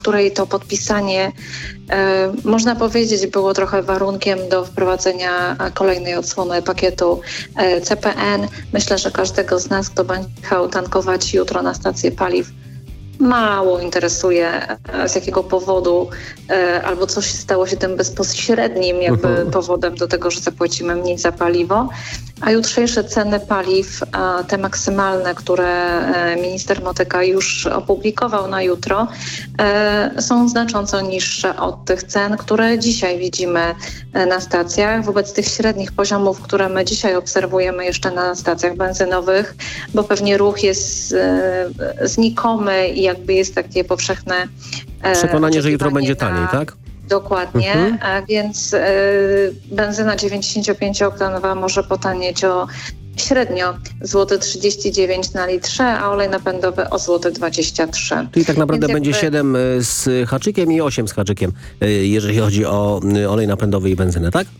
której to podpisanie, można powiedzieć, było trochę warunkiem do wprowadzenia kolejnej odsłony pakietu CPN. Myślę, że każdego z nas, kto będzie jechał tankować jutro na stację paliw, mało interesuje, z jakiego powodu, albo coś stało się tym bezpośrednim powodem do tego, że zapłacimy mniej za paliwo. A jutrzejsze ceny paliw, te maksymalne, które minister Motyka już opublikował na jutro, są znacząco niższe od tych cen, które dzisiaj widzimy na stacjach. Wobec tych średnich poziomów, które my dzisiaj obserwujemy jeszcze na stacjach benzynowych, bo pewnie ruch jest znikomy i jakby jest takie powszechne przekonanie, że jutro będzie taniej, tak? Dokładnie, więc benzyna 95-oktanowa może potanieć o średnio złoty 39 na litrze, a olej napędowy o złoty 23. Czyli tak naprawdę będzie 7 z haczykiem i 8 z haczykiem, jeżeli chodzi o olej napędowy i benzynę, tak?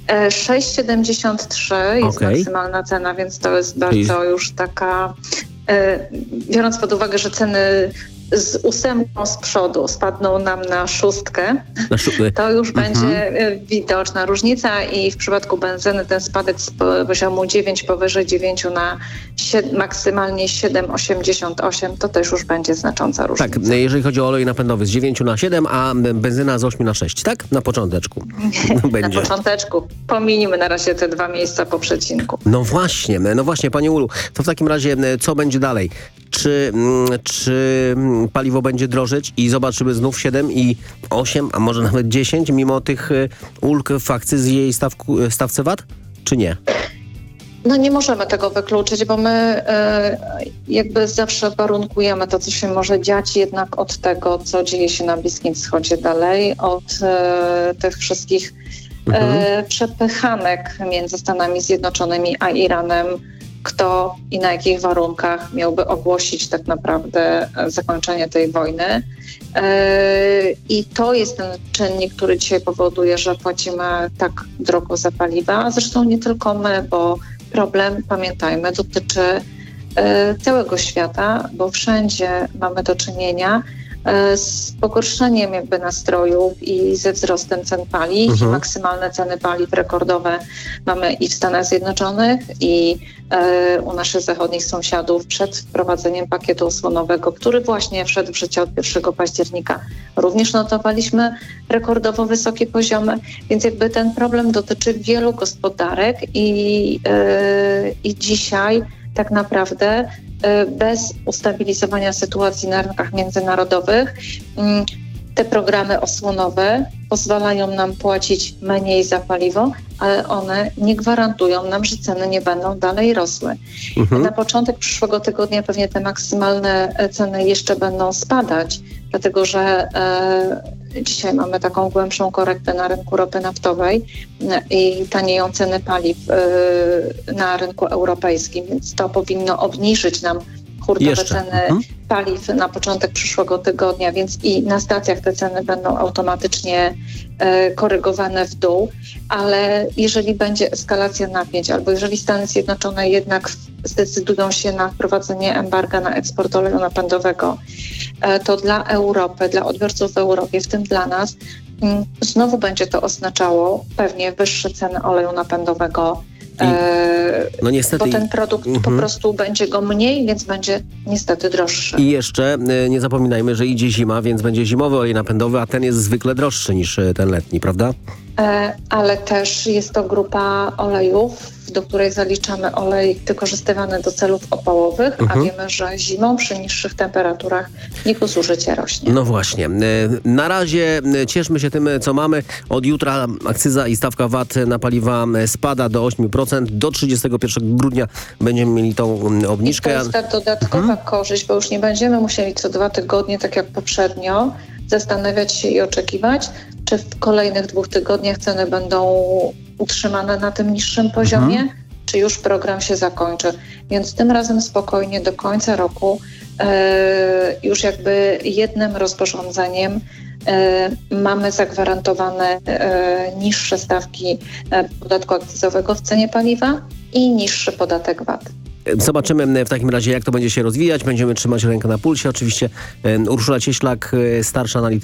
6,73 jest maksymalna cena, więc to jest bardzo już taka, biorąc pod uwagę, że ceny z 8 z przodu spadną nam na 6, to już będzie widoczna różnica i w przypadku benzyny ten spadek z poziomu 9 powyżej 9 na maksymalnie 7,88 to też już będzie znacząca różnica. Tak, jeżeli chodzi o olej napędowy z 9 na 7, a benzyna z 8 na 6, tak? Na począteczku. Na począteczku. Pominimy na razie te 2 miejsca po przecinku. No właśnie, Pani Ulu, to w takim razie co będzie dalej? Czy paliwo będzie drożeć i zobaczymy znów 7 i 8, a może nawet 10, mimo tych ulg w akcyzie i stawce VAT, czy nie? No nie możemy tego wykluczyć, bo my jakby zawsze warunkujemy to, co się może dziać jednak od tego, co dzieje się na Bliskim Wschodzie dalej, od tych wszystkich przepychanek między Stanami Zjednoczonymi a Iranem, kto i na jakich warunkach miałby ogłosić tak naprawdę zakończenie tej wojny. I to jest ten czynnik, który dzisiaj powoduje, że płacimy tak drogo za paliwa. Zresztą nie tylko my, bo problem, pamiętajmy, dotyczy całego świata, bo wszędzie mamy do czynienia z pogorszeniem jakby nastrojów i ze wzrostem cen paliw. Maksymalne ceny paliw rekordowe mamy i w Stanach Zjednoczonych, i u naszych zachodnich sąsiadów przed wprowadzeniem pakietu osłonowego, który właśnie wszedł w życie od 1 października. Również notowaliśmy rekordowo wysokie poziomy, więc jakby ten problem dotyczy wielu gospodarek i dzisiaj tak naprawdę bez ustabilizowania sytuacji na rynkach międzynarodowych te programy osłonowe pozwalają nam płacić mniej za paliwo, ale one nie gwarantują nam, że ceny nie będą dalej rosły. Na początek przyszłego tygodnia pewnie te maksymalne ceny jeszcze będą spadać, dlatego że dzisiaj mamy taką głębszą korektę na rynku ropy naftowej i tanieją ceny paliw na rynku europejskim, więc to powinno obniżyć nam hurtowe ceny paliw na początek przyszłego tygodnia, więc i na stacjach te ceny będą automatycznie korygowane w dół, ale jeżeli będzie eskalacja napięć, albo jeżeli Stany Zjednoczone jednak zdecydują się na wprowadzenie embarga na eksport oleju napędowego, to dla Europy, dla odbiorców w Europie, w tym dla nas, znowu będzie to oznaczało pewnie wyższe ceny oleju napędowego, no niestety, bo ten produkt po prostu będzie go mniej, więc będzie niestety droższy. I jeszcze nie zapominajmy, że idzie zima, więc będzie zimowy olej napędowy, a ten jest zwykle droższy niż ten letni, prawda? Ale też jest to grupa olejów, do której zaliczamy olej wykorzystywany do celów opałowych, a wiemy, że zimą przy niższych temperaturach jego zużycie rośnie. No właśnie. Na razie cieszmy się tym, co mamy. Od jutra akcyza i stawka VAT na paliwa spada do 8%. Do 31 grudnia będziemy mieli tą obniżkę. I to jest ta dodatkowa korzyść, bo już nie będziemy musieli co 2 tygodnie, tak jak poprzednio, zastanawiać się i oczekiwać, czy w kolejnych 2 tygodniach ceny będą utrzymane na tym niższym poziomie, czy już program się zakończy. Więc tym razem spokojnie do końca roku już jakby jednym rozporządzeniem mamy zagwarantowane niższe stawki podatku akcyzowego w cenie paliwa i niższy podatek VAT. Zobaczymy w takim razie, jak to będzie się rozwijać. Będziemy trzymać rękę na pulsie. Oczywiście Urszula Cieślak, starsza analityk